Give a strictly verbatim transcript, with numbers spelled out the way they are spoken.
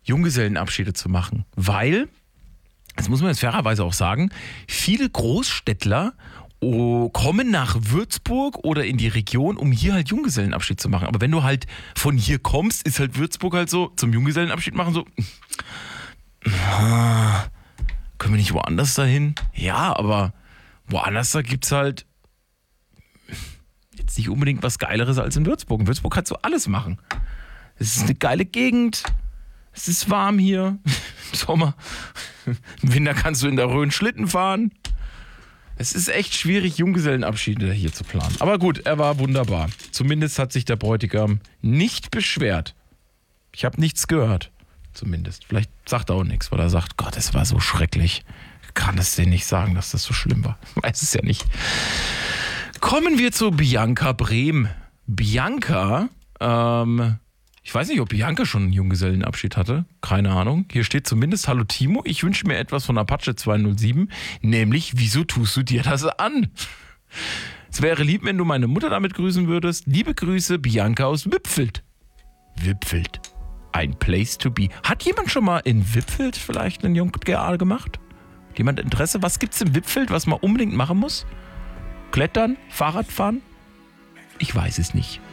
Junggesellenabschiede zu machen. Weil, das muss man jetzt fairerweise auch sagen, viele Großstädtler oh, kommen nach Würzburg oder in die Region, um hier halt Junggesellenabschied zu machen. Aber wenn du halt von hier kommst, ist halt Würzburg halt so zum Junggesellenabschied machen so, ah, können wir nicht woanders dahin? Ja, aber woanders da gibt's halt jetzt nicht unbedingt was Geileres als in Würzburg. In Würzburg kannst du alles machen. Es ist eine geile Gegend. Es ist warm hier. Im Sommer. Im Winter kannst du in der Rhön Schlitten fahren. Es ist echt schwierig, Junggesellenabschiede hier zu planen. Aber gut, er war wunderbar. Zumindest hat sich der Bräutigam nicht beschwert. Ich habe nichts gehört. Zumindest. Vielleicht sagt er auch nichts, weil er sagt, Gott, es war so schrecklich. Ich kann es dir nicht sagen, dass das so schlimm war. Ich weiß es ja nicht. Kommen wir zu Bianca Brehm. Bianca, ähm, ich weiß nicht, ob Bianca schon einen Junggesellenabschied hatte. Keine Ahnung. Hier steht zumindest, hallo Timo, ich wünsche mir etwas von Apache zweihundertsieben, nämlich, wieso tust du dir das an? Es wäre lieb, wenn du meine Mutter damit grüßen würdest. Liebe Grüße, Bianca aus Wipfeld. Wipfeld. Ein Place to be. Hat jemand schon mal in Wipfeld vielleicht einen Jungg A gemacht? Hat jemand Interesse? Was gibt's im Wipfeld, was man unbedingt machen muss? Klettern? Fahrradfahren? Ich weiß es nicht.